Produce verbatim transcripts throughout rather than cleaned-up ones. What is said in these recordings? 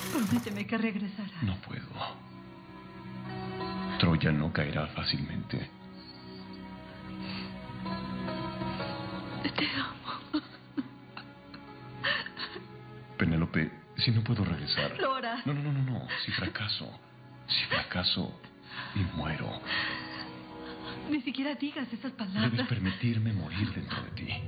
Prométeme que regresarás. No puedo. Troya no caerá fácilmente. Te amo. Penélope, si no puedo regresar... Lo harás. No, no, no, no, no. Si fracaso, si fracaso y muero... Ni siquiera digas esas palabras. Debes permitirme morir dentro de ti.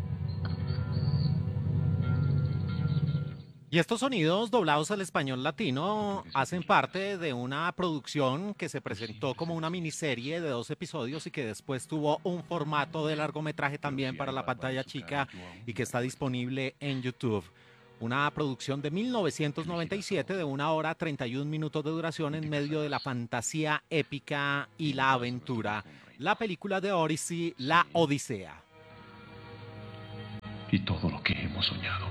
Y estos sonidos doblados al español latino hacen parte de una producción que se presentó como una miniserie de dos episodios y que después tuvo un formato de largometraje también para la pantalla chica y que está disponible en YouTube. Una producción de mil novecientos noventa y siete de una hora treinta y un minutos de duración en medio de la fantasía épica y la aventura. La película de Odyssey, La Odisea. Y todo lo que hemos soñado.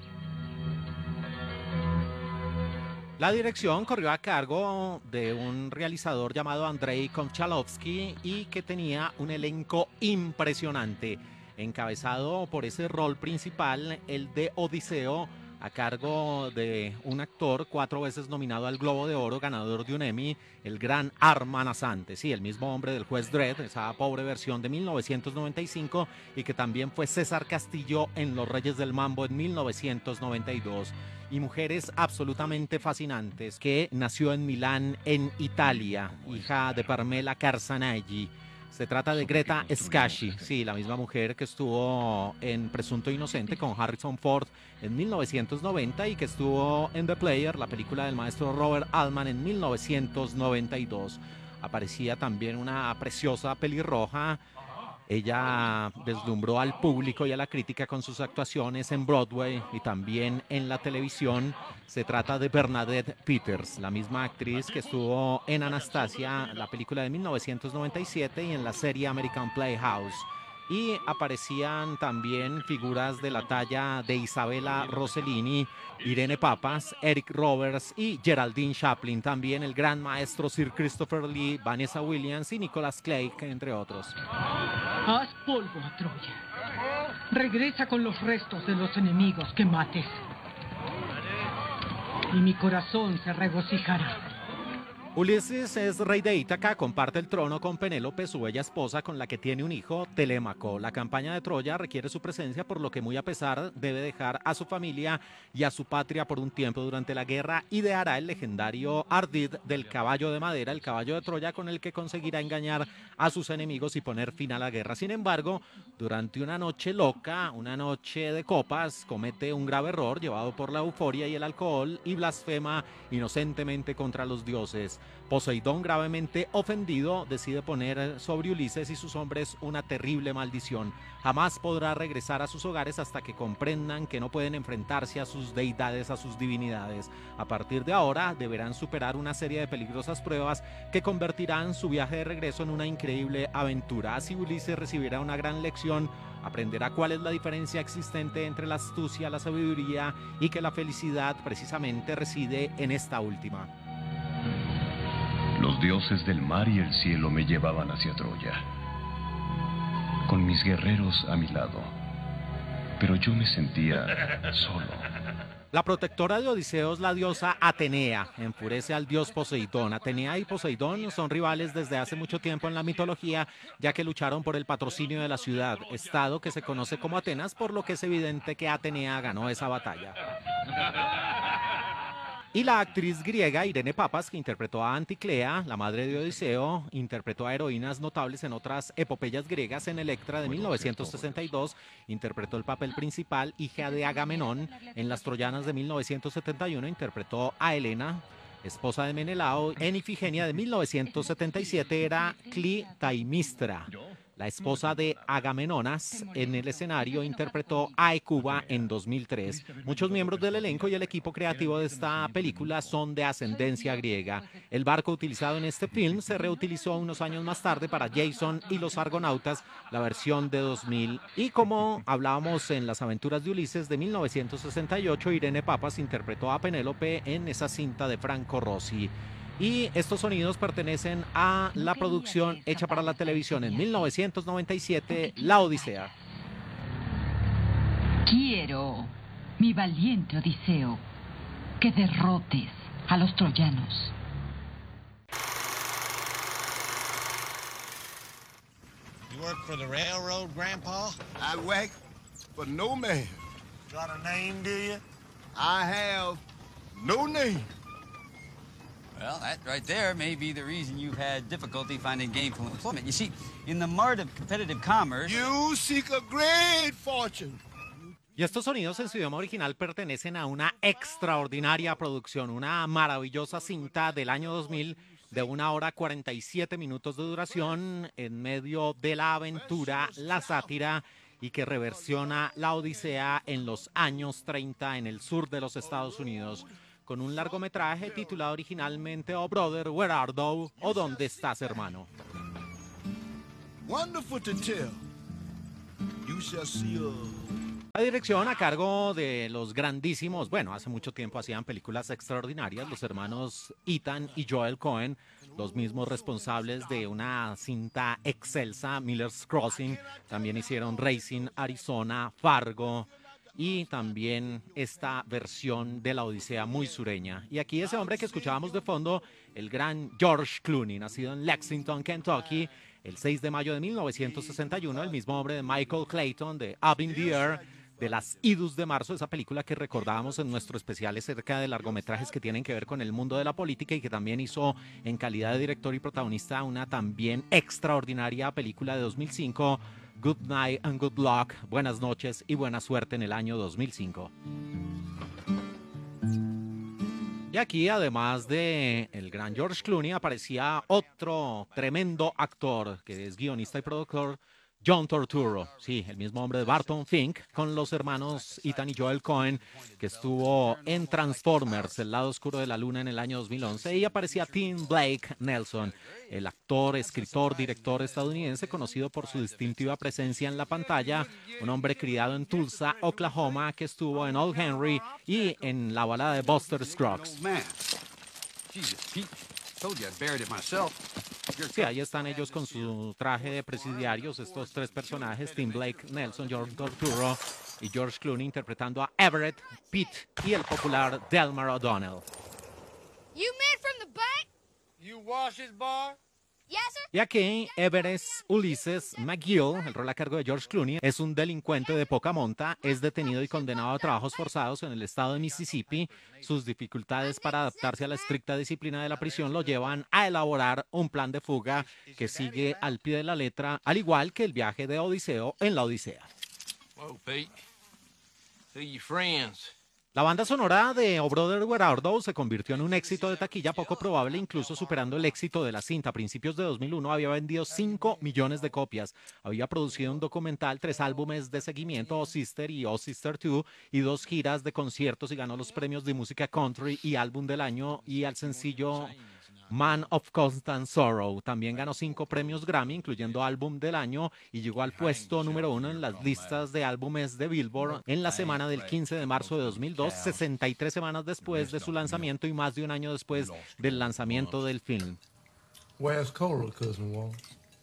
La dirección corrió a cargo de un realizador llamado Andrei Konchalovsky y que tenía un elenco impresionante, encabezado por ese rol principal, el de Odiseo, a cargo de un actor cuatro veces nominado al Globo de Oro, ganador de un Emmy, el gran Arman Assante, sí, el mismo hombre del juez Dredd, esa pobre versión de mil novecientos noventa y cinco, y que también fue César Castillo en Los Reyes del Mambo en mil novecientos noventa y dos. Y mujeres absolutamente fascinantes, que nació en Milán, en Italia, hija de Parmela Carsanelli. Se trata de Greta Scacchi, sí, la misma mujer que estuvo en Presunto Inocente con Harrison Ford en mil novecientos noventa y que estuvo en The Player, la película del maestro Robert Altman, en mil novecientos noventa y dos. Aparecía también una preciosa pelirroja. Ella deslumbró al público y a la crítica con sus actuaciones en Broadway y también en la televisión. Se trata de Bernadette Peters, la misma actriz que estuvo en Anastasia, la película de mil novecientos noventa y siete, y en la serie American Playhouse. Y aparecían también figuras de la talla de Isabella Rossellini, Irene Papas, Eric Roberts y Geraldine Chaplin. También el gran maestro Sir Christopher Lee, Vanessa Williams y Nicholas Clegg, entre otros. Haz polvo a Troya. Regresa con los restos de los enemigos que mates. Y mi corazón se regocijará. Ulises es rey de Ítaca, comparte el trono con Penélope, su bella esposa, con la que tiene un hijo, Telémaco. La campaña de Troya requiere su presencia, por lo que muy a pesar debe dejar a su familia y a su patria por un tiempo durante la guerra. Ideará el legendario ardid del caballo de madera, el caballo de Troya, con el que conseguirá engañar a sus enemigos y poner fin a la guerra. Sin embargo, durante una noche loca, una noche de copas, comete un grave error llevado por la euforia y el alcohol y blasfema inocentemente contra los dioses. Poseidón, gravemente ofendido, decide poner sobre Ulises y sus hombres una terrible maldición. Jamás podrá regresar a sus hogares hasta que comprendan que no pueden enfrentarse a sus deidades, a sus divinidades. A partir de ahora deberán superar una serie de peligrosas pruebas que convertirán su viaje de regreso en una increíble aventura. Así Ulises recibirá una gran lección, aprenderá cuál es la diferencia existente entre la astucia, la sabiduría y que la felicidad precisamente reside en esta última. Los dioses del mar y el cielo me llevaban hacia Troya, con mis guerreros a mi lado, pero yo me sentía solo. La protectora de Odiseo es la diosa Atenea, enfurece al dios Poseidón. Atenea y Poseidón son rivales desde hace mucho tiempo en la mitología, ya que lucharon por el patrocinio de la ciudad, estado que se conoce como Atenas, por lo que es evidente que Atenea ganó esa batalla. Y la actriz griega Irene Papas, que interpretó a Anticlea, la madre de Odiseo, interpretó a heroínas notables en otras epopeyas griegas. En Electra de mil novecientos sesenta y dos interpretó el papel principal, hija de Agamenón. En Las Troyanas de mil novecientos setenta y uno interpretó a Helena, esposa de Menelao. En Ifigenia de mil novecientos setenta y siete era Clitaimnestra, la esposa de Agamenonas. En el escenario interpretó a Hecuba en dos mil tres. Muchos miembros del elenco y el equipo creativo de esta película son de ascendencia griega. El barco utilizado en este film se reutilizó unos años más tarde para Jason y los Argonautas, la versión de dos mil. Y como hablábamos en Las Aventuras de Ulises de mil novecientos sesenta y ocho, Irene Papas interpretó a Penélope en esa cinta de Franco Rossi. Y estos sonidos pertenecen a la producción hecha para la televisión en mil novecientos noventa y siete, La Odisea. Quiero, mi valiente Odiseo, que derrotes a los troyanos. You work for the railroad, Grandpa? I work for no man. Got a name, do you? I have no name. Well, that right there may be the reason you've had difficulty finding gainful employment. You see, in the mart of competitive commerce... You seek a great fortune. Y estos sonidos en su idioma original pertenecen a una extraordinaria producción, una maravillosa cinta del año dos mil de una hora cuarenta y siete minutos de duración en medio de la aventura, la sátira y que reversiona la Odisea en los años treinta en el sur de los Estados Unidos, con un largometraje titulado originalmente Oh Brother, Where Art Thou? O ¿Dónde estás, hermano? Wonderful to tell. You shall see a... La dirección a cargo de los grandísimos, bueno, hace mucho tiempo hacían películas extraordinarias, los hermanos Ethan y Joel Coen, los mismos responsables de una cinta excelsa, Miller's Crossing, también hicieron Racing Arizona, Fargo y también esta versión de la Odisea muy sureña. Y aquí ese hombre que escuchábamos de fondo, el gran George Clooney, nacido en Lexington, Kentucky, el seis de mayo de mil novecientos sesenta y uno, el mismo hombre de Michael Clayton, de Up in the Air, de Las Idus de Marzo, esa película que recordábamos en nuestro especial acerca de largometrajes que tienen que ver con el mundo de la política y que también hizo en calidad de director y protagonista una también extraordinaria película de dos mil cinco, Good Night and Good Luck, Buenas noches y buena suerte, en el año dos mil cinco. Y aquí, además de el gran George Clooney, aparecía otro tremendo actor que es guionista y productor, John Turturro, sí, el mismo hombre de Barton Fink, con los hermanos Ethan y Joel Coen, que estuvo en Transformers, El lado oscuro de la luna, en el año dos mil once, y aparecía Tim Blake Nelson, el actor, escritor, director estadounidense, conocido por su distintiva presencia en la pantalla, un hombre criado en Tulsa, Oklahoma, que estuvo en Old Henry y en la balada de Buster Scruggs. Sí, ahí están ellos con su traje de presidiarios, estos tres personajes, Tim Blake Nelson, George Turturro y George Clooney, interpretando a Everett, Pete y el popular Delmar O'Donnell. You men from the back? You wash his bar? Yes, sir. Y aquí Everett Ulysses McGill, el rol a cargo de George Clooney, es un delincuente de poca monta, es detenido y condenado a trabajos forzados en el estado de Mississippi. Sus dificultades para adaptarse a la estricta disciplina de la prisión lo llevan a elaborar un plan de fuga que sigue al pie de la letra, al igual que el viaje de Odiseo en la Odisea. Whoa, Pete. Who your friends? La banda sonora de Oh Brother, Where Art Thou? Se convirtió en un éxito de taquilla poco probable, incluso superando el éxito de la cinta. A principios de dos mil uno había vendido cinco millones de copias. Había producido un documental, tres álbumes de seguimiento, Oh Sister y Oh Sister dos, y dos giras de conciertos, y ganó los premios de música country y álbum del año y al sencillo Man of Constant Sorrow. También ganó cinco premios Grammy, incluyendo álbum del año, y llegó al puesto número uno en las listas de álbumes de Billboard en la semana del quince de marzo de dos mil dos, sesenta y tres semanas después de su lanzamiento y más de un año después del lanzamiento del film. Where's Cora, cousin Walt?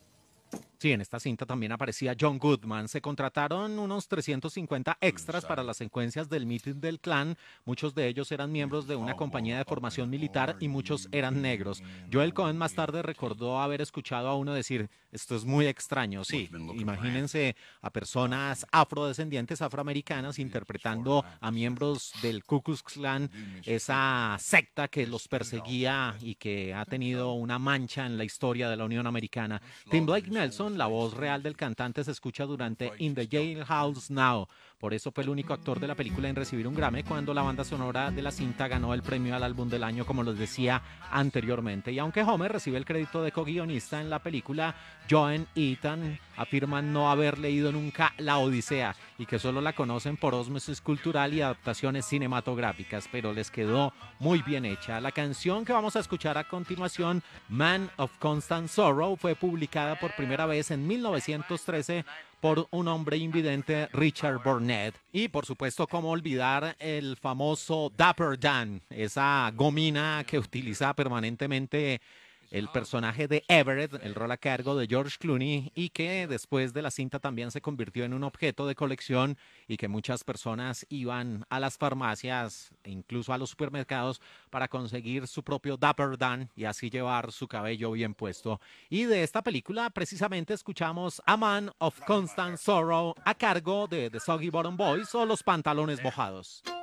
Sí, en esta cinta también aparecía John Goodman. Se contrataron unos trescientos cincuenta extras para las secuencias del meeting del clan. Muchos de ellos eran miembros de una compañía de formación militar y muchos eran negros. Joel Coen más tarde recordó haber escuchado a uno decir, esto es muy extraño. Sí, imagínense a personas afrodescendientes, afroamericanas, interpretando a miembros del Ku Klux Klan, esa secta que los perseguía y que ha tenido una mancha en la historia de la Unión Americana. Tim Blake Nelson, la voz real del cantante, se escucha durante In the Jailhouse Now. Por eso fue el único actor de la película en recibir un Grammy cuando la banda sonora de la cinta ganó el premio al álbum del año, como les decía anteriormente. Y aunque Homer recibe el crédito de co-guionista en la película, Joan y Ethan afirman no haber leído nunca La Odisea y que solo la conocen por ósmosis cultural y adaptaciones cinematográficas, pero les quedó muy bien hecha. La canción que vamos a escuchar a continuación, Man of Constant Sorrow, fue publicada por primera vez en mil novecientos trece por un hombre invidente, Richard Burnett. Y por supuesto, cómo olvidar el famoso Dapper Dan, esa gomina que utiliza permanentemente el personaje de Everett, el rol a cargo de George Clooney, y que después de la cinta también se convirtió en un objeto de colección y que muchas personas iban a las farmacias e incluso a los supermercados para conseguir su propio Dapper Dan y así llevar su cabello bien puesto. Y de esta película precisamente escuchamos A Man of Constant Sorrow a cargo de The Soggy Bottom Boys o Los Pantalones Mojados.